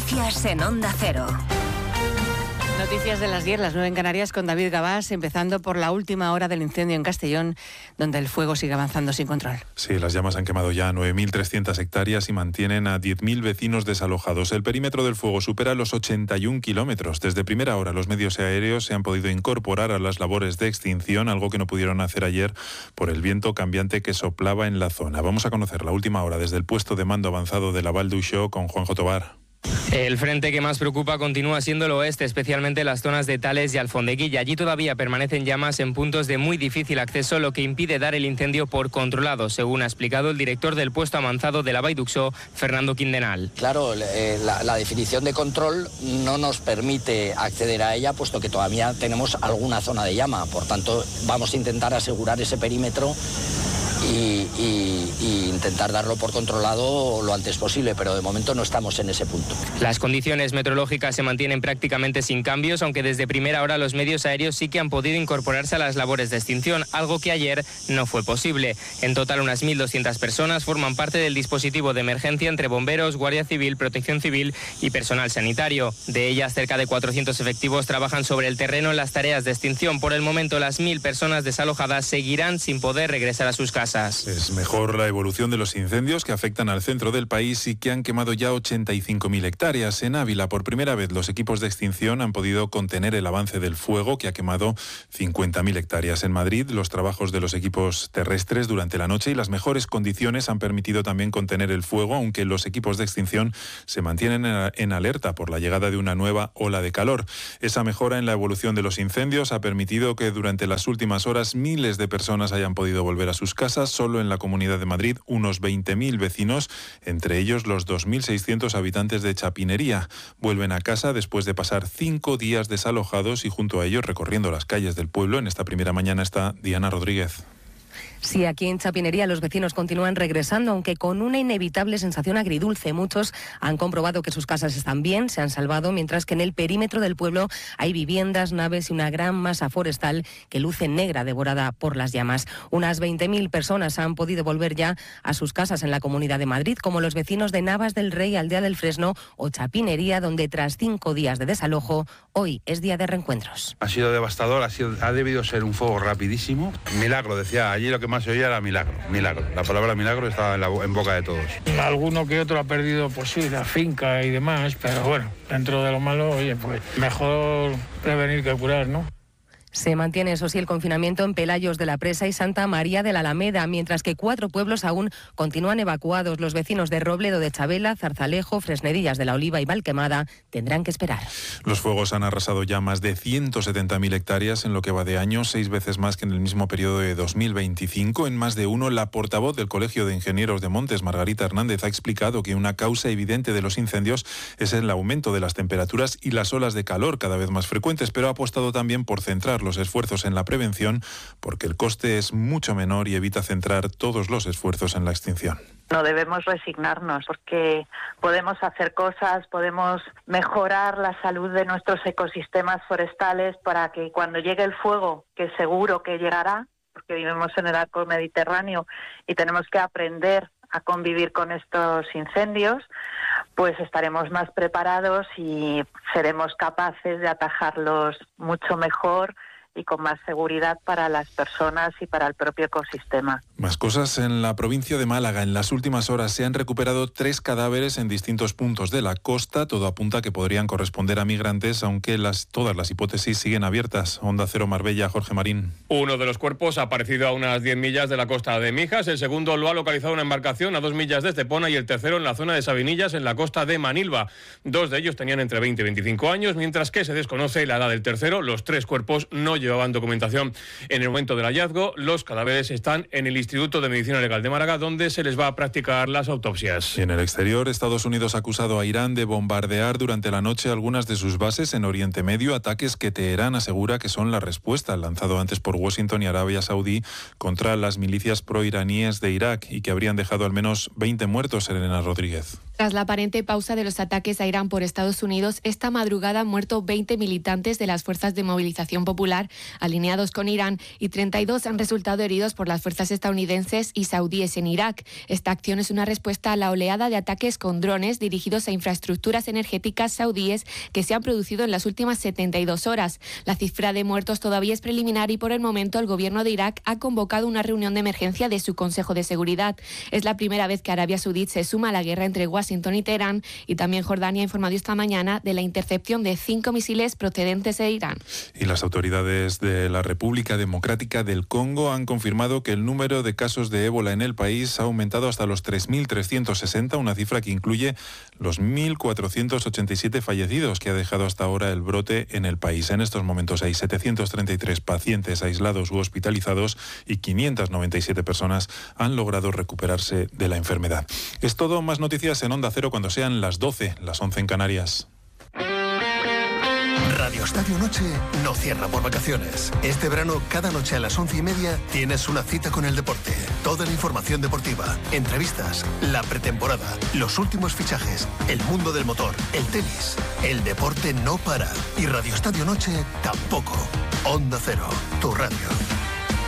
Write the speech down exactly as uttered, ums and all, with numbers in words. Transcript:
Noticias en Onda Cero. Noticias de las diez, las nueve en Canarias, con David Gabás, empezando por la última hora del incendio en Castellón, donde el fuego sigue avanzando sin control. Sí, las llamas han quemado ya nueve mil trescientas hectáreas y mantienen a diez mil vecinos desalojados. El perímetro del fuego supera los ochenta y un kilómetros. Desde primera hora, los medios aéreos se han podido incorporar a las labores de extinción, algo que no pudieron hacer ayer por el viento cambiante que soplaba en la zona. Vamos a conocer la última hora desde el puesto de mando avanzado de la Val d'Uixó con Juanjo Tobar. El frente que más preocupa continúa siendo el oeste, especialmente las zonas de Tales y Alfondeguilla. Allí todavía permanecen llamas en puntos de muy difícil acceso, lo que impide dar el incendio por controlado, según ha explicado el director del puesto avanzado de la Vall d'Uixó, Fernando Quindenal. Claro, eh, la, la definición de control no nos permite acceder a ella, puesto que todavía tenemos alguna zona de llama. Por tanto, vamos a intentar asegurar ese perímetro Y, y, y intentar darlo por controlado lo antes posible, pero de momento no estamos en ese punto. Las condiciones meteorológicas se mantienen prácticamente sin cambios, aunque desde primera hora los medios aéreos sí que han podido incorporarse a las labores de extinción, algo que ayer no fue posible. En total, unas mil doscientas personas forman parte del dispositivo de emergencia entre bomberos, Guardia Civil, Protección Civil y personal sanitario. De ellas, cerca de cuatrocientos efectivos trabajan sobre el terreno en las tareas de extinción. Por el momento, las mil personas desalojadas seguirán sin poder regresar a sus casas. Es mejor la evolución de los incendios que afectan al centro del país y que han quemado ya ochenta y cinco mil hectáreas. En Ávila, por primera vez, los equipos de extinción han podido contener el avance del fuego, que ha quemado cincuenta mil hectáreas. En Madrid, los trabajos de los equipos terrestres durante la noche y las mejores condiciones han permitido también contener el fuego, aunque los equipos de extinción se mantienen en alerta por la llegada de una nueva ola de calor. Esa mejora en la evolución de los incendios ha permitido que durante las últimas horas miles de personas hayan podido volver a sus casas. Solo en la Comunidad de Madrid, unos veinte mil vecinos, entre ellos los dos mil seiscientos habitantes de Chapinería, vuelven a casa después de pasar cinco días desalojados y junto a ellos recorriendo las calles del pueblo. En esta primera mañana está Diana Rodríguez. Sí, aquí en Chapinería los vecinos continúan regresando, aunque con una inevitable sensación agridulce. Muchos han comprobado que sus casas están bien, se han salvado, mientras que en el perímetro del pueblo hay viviendas, naves y una gran masa forestal que luce negra, devorada por las llamas. Unas veinte mil personas han podido volver ya a sus casas en la Comunidad de Madrid, como los vecinos de Navas del Rey, Aldea del Fresno o Chapinería, donde tras cinco días de desalojo, hoy es día de reencuentros. Ha sido devastador, ha, sido, ha debido ser un fuego rapidísimo. Milagro, decía, allí lo que más se oía era milagro, milagro. La palabra milagro estaba en, la, en boca de todos. Alguno que otro ha perdido, pues sí, la finca y demás, pero bueno, dentro de lo malo, oye, pues mejor prevenir que curar, ¿no? Se mantiene, eso sí, el confinamiento en Pelayos de la Presa y Santa María de la Alameda, mientras que cuatro pueblos aún continúan evacuados. Los vecinos de Robledo de Chabela, Zarzalejo, Fresnedillas de la Oliva y Valquemada tendrán que esperar. Los fuegos han arrasado ya más de ciento setenta mil hectáreas en lo que va de año, seis veces más que en el mismo periodo de dos mil veinticinco. En más de uno, la portavoz del Colegio de Ingenieros de Montes, Margarita Hernández, ha explicado que una causa evidente de los incendios es el aumento de las temperaturas y las olas de calor cada vez más frecuentes, pero ha apostado también por centrar los esfuerzos en la prevención porque el coste es mucho menor y evita centrar todos los esfuerzos en la extinción. No debemos resignarnos porque podemos hacer cosas, podemos mejorar la salud de nuestros ecosistemas forestales para que cuando llegue el fuego, que seguro que llegará, porque vivimos en el arco mediterráneo y tenemos que aprender a convivir con estos incendios, pues estaremos más preparados y seremos capaces de atajarlos mucho mejor y con más seguridad para las personas y para el propio ecosistema. Más cosas en la provincia de Málaga. En las últimas horas se han recuperado tres cadáveres en distintos puntos de la costa. Todo apunta a que podrían corresponder a migrantes, aunque las, todas las hipótesis siguen abiertas. Onda Cero Marbella, Jorge Marín. Uno de los cuerpos ha aparecido a unas diez millas de la costa de Mijas. El segundo lo ha localizado una embarcación a dos millas de Estepona y el tercero en la zona de Sabinillas, en la costa de Manilva. Dos de ellos tenían entre veinte y veinticinco años, mientras que se desconoce la edad del tercero. Los tres cuerpos no llevaban documentación en el momento del hallazgo. Los cadáveres están en el Instituto de Medicina Legal de Málaga, donde se les va a practicar las autopsias. Y en el exterior, Estados Unidos ha acusado a Irán de bombardear durante la noche algunas de sus bases en Oriente Medio, ataques que Teherán asegura que son la respuesta lanzado antes por Washington y Arabia Saudí contra las milicias proiraníes de Irak y que habrían dejado al menos veinte muertos. Elena Rodríguez. Tras la aparente pausa de los ataques a Irán por Estados Unidos, esta madrugada han muerto veinte militantes de las Fuerzas de Movilización Popular alineados con Irán, y treinta y dos han resultado heridos por las fuerzas estadounidenses y saudíes en Irak. Esta acción es una respuesta a la oleada de ataques con drones dirigidos a infraestructuras energéticas saudíes que se han producido en las últimas setenta y dos horas. La cifra de muertos todavía es preliminar y por el momento el gobierno de Irak ha convocado una reunión de emergencia de su Consejo de Seguridad. Es la primera vez que Arabia Saudí se suma a la guerra entre Washington y Teherán, y también Jordania ha informado esta mañana de la intercepción de cinco misiles procedentes de Irán. Y las autoridades de la República Democrática del Congo han confirmado que el número de casos de ébola en el país ha aumentado hasta los tres mil trescientos sesenta, una cifra que incluye los mil cuatrocientos ochenta y siete fallecidos que ha dejado hasta ahora el brote en el país. En estos momentos hay setecientos treinta y tres pacientes aislados u hospitalizados y quinientas noventa y siete personas han logrado recuperarse de la enfermedad. Es todo, más noticias en Onda Cero cuando sean las doce, las once en Canarias. Radio Estadio Noche no cierra por vacaciones. Este verano, cada noche a las once y media, tienes una cita con el deporte. Toda la información deportiva, entrevistas, la pretemporada, los últimos fichajes, el mundo del motor, el tenis. El deporte no para. Y Radio Estadio Noche tampoco. Onda Cero, tu radio.